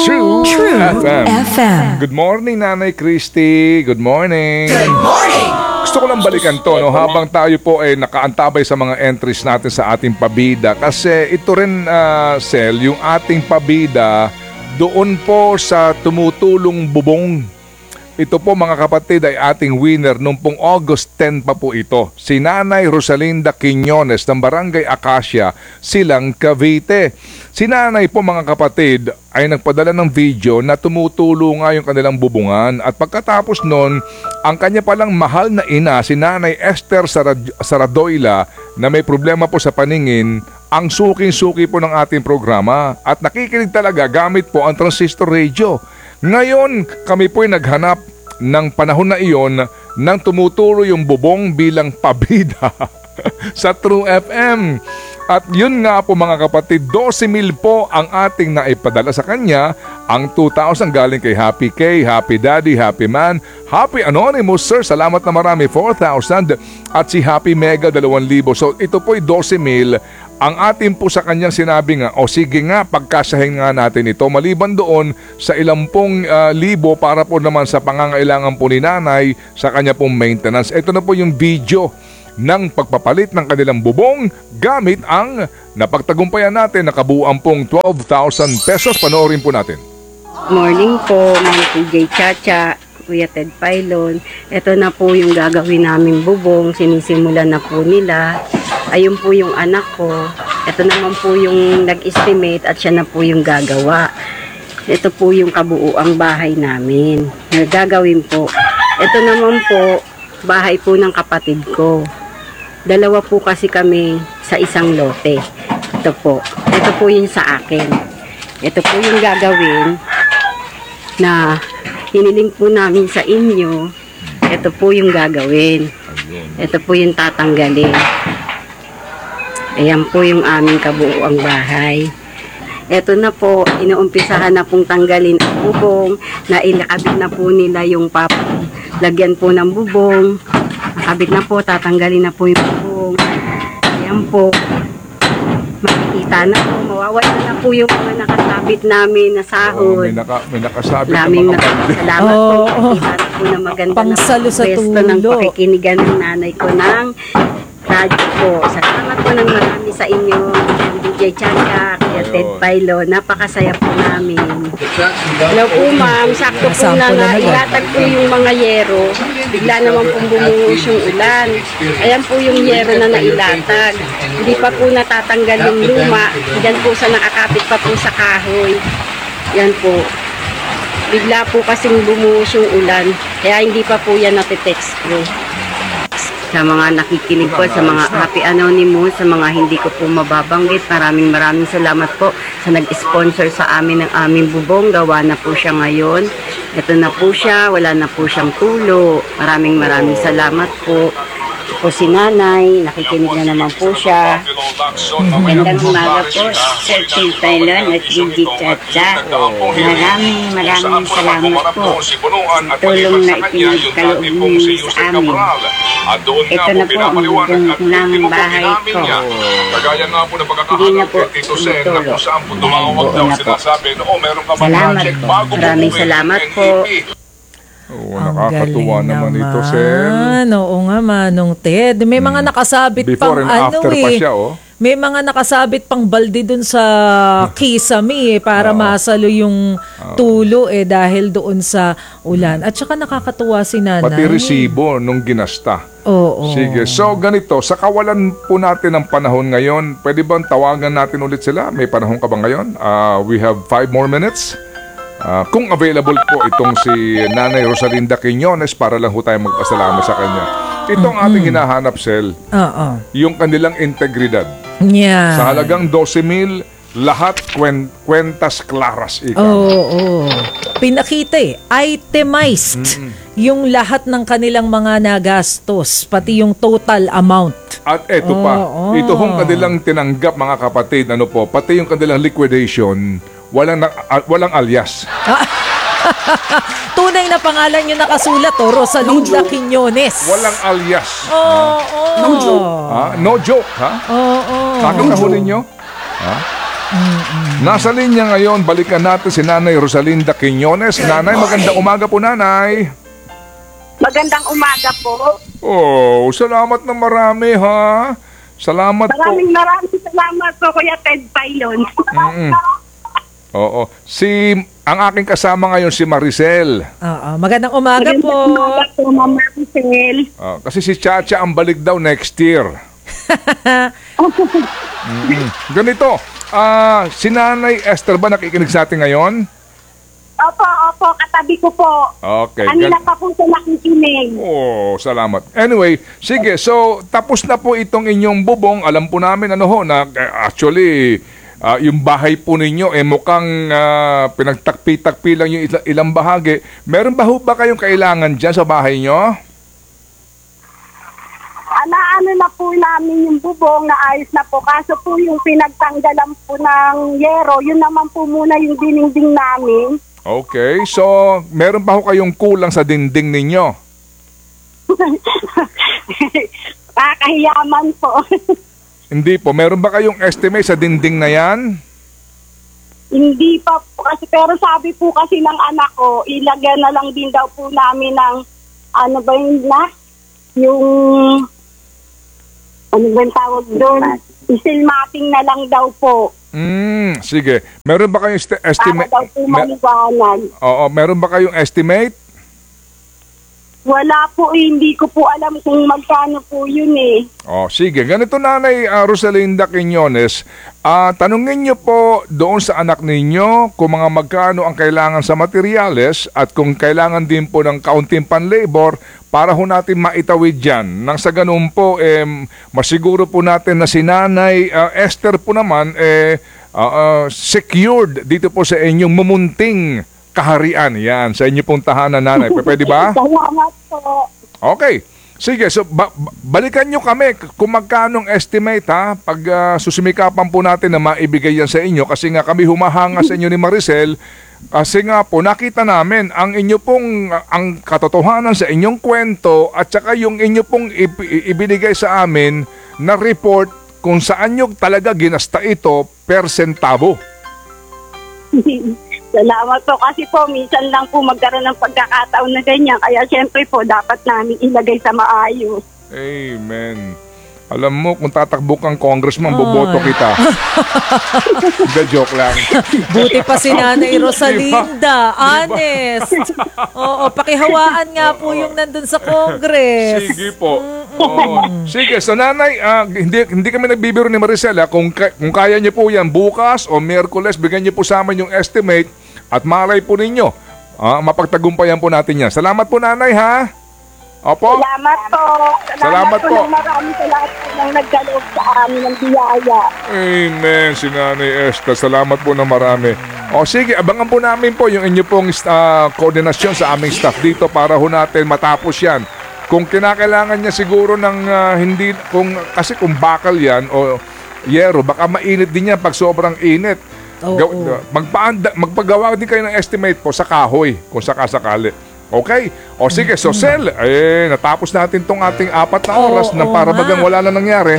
True FM. Good morning, Nanay Christy. Good morning. Good morning! Gusto ko lang balikan to, no, habang tayo po ay nakaantabay sa mga entries natin sa ating pabida. Kasi ito rin, Sel, yung ating pabida doon po sa tumutulong bubong. Ito po mga kapatid ay ating winner nung pong August 10 pa po ito. Si Nanay Rosalinda Quiñones ng Barangay Acacia, Silang, Cavite. Si Nanay po mga kapatid ay nagpadala ng video na tumutulong nga yung kanilang bubungan. At pagkatapos nun, ang kanya palang mahal na ina, si Nanay Esther Saradoila, na may problema po sa paningin, ang suking-suki po ng ating programa. At nakikinig talaga gamit po ang transistor radio. Ngayon, kami po'y naghanap ng panahon na iyon nang tumutuloy yung bubong bilang pabida sa True FM. At yun nga po mga kapatid, 12,000 po ang ating naipadala sa kanya. Ang 2,000 galing kay Happy K, Happy Daddy, Happy Man, Happy Anonymous, Sir, salamat na marami, 4,000. At si Happy Mega, 2,000. So ito po'y 12,000. Ang atin po sa kanyang sinabi nga, o sige nga, pagkasahin nga natin ito. Maliban doon sa ilang pong libo para po naman sa pangangailangan po ni Nanay sa kanya pong maintenance. Ito na po yung video ng pagpapalit ng kanilang bubong gamit ang napagtagumpayan natin na kabuuan pong 12,000 pesos. Panoorin po natin. Morning po, Ma'am TJ Chacha, Kuya Ted Pailon. Ito na po yung gagawin naming bubong. Sinisimulan na po nila. Ayun po yung anak ko. Ito naman po yung nag-estimate at siya na po yung gagawa. Ito po yung kabuuang bahay namin. Gagawin po. Ito naman po, bahay po ng kapatid ko. Dalawa po kasi kami sa isang lote. Ito po. Ito po yung sa akin. Ito po yung gagawin na hiniling po namin sa inyo. Ito po yung gagawin. Ito po yung tatanggalin. Ayan po yung aming kabuuang bahay. Ito na po, inuumpisahan na pong tanggalin ang bubong. Nailakabit na po nila yung lagyan po ng bubong. Nakabit na po, tatanggalin na po yung bubong. Ayan po. Makikita na po, mawawala na po yung mga nakasabit namin na sahod. May nakasabit Maraming na mga salamat po. Makikita na po na maganda Pangsalo sa pwesto ng tulo. pakikinigan ng nanay ko ng radyo po. Salamat po ng marami sa inyo, DJ Chacha, Kuya Ted Pailo. Napakasaya po namin. Hello po ma'am, sakto po na ilatag po yung mga yero. Bigla naman pong bumuhos yung ulan. Ayan po yung yero na nailatag. Hindi pa po natatanggal yung luma. Diyan po sa nakakapit pa po sa kahoy. Yan po. Bigla po kasing bumuhos yung ulan. Kaya hindi pa po yan natitext ko. Sa mga nakikinig po, sa mga Happy Anonymous, sa mga hindi ko po mababanggit, maraming salamat po sa nag-sponsor sa amin ng aming bubong. Gawa na po siya ngayon. Ito na po siya, wala na po siyang tulo. Maraming salamat po. Po si Nanay, nakikinig na naman po siya. Magandang umaga po, Sir Tim Taylor at Gigi Chacha. Maraming salamat po sa tulong na ipinagkaloob niyo sa amin. Ito na po ang bubong ng bahay ko. Hindi na po tumutulog. Buo na po. Salamat po. Maraming salamat po. Oo, Ang nakakatuwa galing naman ito, Sel. Oo nga, Manong Ted. May mga nakasabit Before pang and after pa siya, oh. May mga nakasabit pang balde dun sa kisame para masalo yung tulo dahil doon sa ulan. At saka nakakatuwa si Nanay. Pati resibo nung ginasta. Oo. Sige, so ganito, sa kawalan po natin ng panahon ngayon, pwede bang tawagan natin ulit sila? May panahon ka ba ngayon? We have 5 more minutes. Kung available po itong si Nanay Rosalinda Quiñones para lang ho tayo magpasalamat sa kanya. Ito ang ating hinahanap, Sel. Oo. Yung kanilang integridad. Yeah. Sa halagang 12,000, lahat kwentas claras. Oo. Pinakita itemized yung lahat ng kanilang mga nagastos, pati yung total amount. At eto pa, ito hong kanilang tinanggap mga kapatid, pati yung kanilang liquidation, walang alias. Tunay na pangalan yung nakasulat, Rosalinda Quiñones. Walang alias. Oo. No joke, ha? Oo. Sakit na ho ninyo? Ha? Nasa linya ngayon, balikan natin si Nanay Rosalinda Quiñones. Nanay, magandang umaga po, Nanay. Magandang umaga po. Oh, salamat na marami, ha? Salamat po. Maraming salamat po, Kuya Ted Pailon. Oo. Ang aking kasama ngayon si Maricel. Oo, magandang umaga po. Magandang umaga po, Ma'am Maricel. Kasi si Chacha ang balik daw next year. Ganito, si Nanay Esther ba nakikinig sa atin ngayon? Opo, katabi ko po. Okay. Kanina pa po sa nakikinig. Oh, salamat. Anyway, sige. So, tapos na po itong inyong bubong. Alam po namin na actually, yung bahay po ninyo mukhang pinagtakpi-takpi lang yung ilang bahagi. Meron ba kayong kailangan dyan sa bahay nyo? Ano na po namin yung bubong na ayos na po. Kaso po yung pinagtanggalan po ng yero, yun naman po muna yung dinding namin. Okay, so meron pa kayong kulang sa dingding ninyo? Kakahiyaman po. Hindi po, meron ba kayong estimate sa dingding na yan? Hindi pa po kasi, pero sabi po kasi ng anak ko, ilagyan na lang din daw po namin ng ano ba yung tawag doon? Isilmating na lang daw po. Sige. Meron ba kayong estimate? Para daw po maliwanag. Oo, meron ba kayong estimate? Wala po, hindi ko po alam kung magkano po yun eh. Oh, sige. Ganito, Nanay Rosalinda Quiñones, tanungin niyo po doon sa anak ninyo kung mga magkano ang kailangan sa materyales at kung kailangan din po ng kaunting panlabor para ho natin maitawid dyan. Nang sa ganun po, masiguro po natin na si Nanay Esther po naman secured dito po sa inyong mumunting kaharian. Yan, sa inyo pong tahanan, Nanay. Pwede ba? Salamat po. Okay. Sige, so balikan nyo kami kung magkanong estimate, ha? Pag susumikapan po natin na maibigay yan sa inyo kasi nga kami humahanga sa inyo ni Maricel kasi nga po nakita namin ang inyo pong ang katotohanan sa inyong kwento at saka yung inyo pong ibinigay sa amin na report kung saan nyo talaga ginasta ito per centavo. Salamat po kasi po minsan lang po magkaroon ng pagkakataon na ganyan kaya syempre po dapat namin ilagay sa maayos. Amen. Alam mo, kung tatakbo kang congressman, boboto kita. Hindi, joke lang. Buti pa si Nanay Rosalinda. Honest. Oo, pakihawaan nga po yung nandun sa Congress. Sige po. Oo. Sige, so Nanay, hindi kami nagbibiro ni Maricel. Kung kaya niyo po yan bukas o Miyerkules, bigyan niyo po sa amin yung estimate at malay po ninyo. Mapagtagumpayan po natin yan. Salamat po, Nanay, ha? Opo. Salamat po. Salamat po. Marami sa lahat po ng nagkaloob sa amin ng biyaya. Amen, si Nanay Esther. Salamat po na marami. O sige, abangan po namin po yung inyo pong koordinasyon sa aming staff dito para ho natin matapos yan. Kung kinakailangan niya siguro ng kasi kung bakal yan o yero, baka mainit din yan pag sobrang init. Magpagawa din kayo ng estimate po sa kahoy kung sakasakali. Okay? O sige, so Sel, natapos natin tong ating 4 na oras na para bagang wala na nangyari.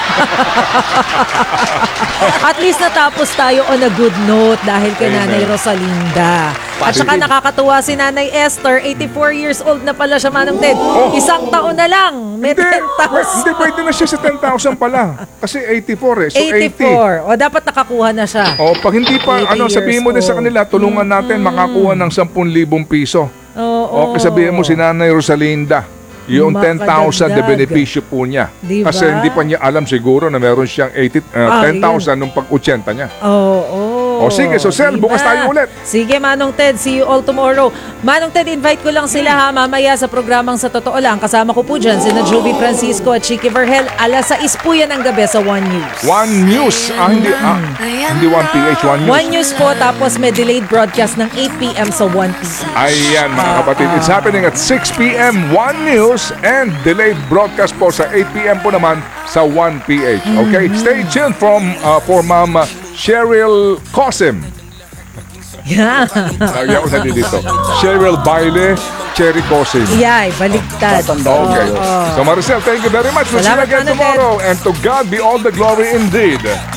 At least natapos tayo on a good note dahil kay Nanay Rosalinda. At saka nakakatuwa si Nanay Esther, 84 years old na pala siya, Manong Ted. Isang taon na lang, may 10,000. Hindi, pwede na siya sa 10,000 pala. Kasi 84 so 84. O dapat nakakuha na siya. O pag hindi pa, 80 sabihin mo din sa years kanila, tulungan natin makakuha ng 10,000 piso. Oo. Okay, sabihin mo si Nanay Rosalinda, yung 10,000 na benepisyo po niya. Diba? Kasi hindi pa niya alam siguro na meron siyang 10,000 nung pag-80 niya. Oo. O sige, so Sel, bukas tayo ulit. Sige, Manong Ted, see you all tomorrow. Manong Ted, invite ko lang sila ha mamaya sa programang Sa Totoo Lang. Kasama ko po dyan sina Joby Francisco at Chicky Vergel. Alas 6 po yan ng gabi sa One News. One News. Hindi 1PH, One News. One News po, tapos may delayed broadcast ng 8 p.m. sa 1 p.m. Ayan mga kapatid, it's happening at 6 p.m. One News and delayed broadcast po sa 8 p.m. po naman sa 1 PH. Okay, stay tuned for Ma'am Cheryl Cosim. Yeah. Lagyan ko na dito. Cheryl Baile, Cherry Cosim. Yay, baliktad. Okay. So Maricel, thank you very much. We'll see you Salamat, again Manong Ted. tomorrow. And to God be all the glory indeed.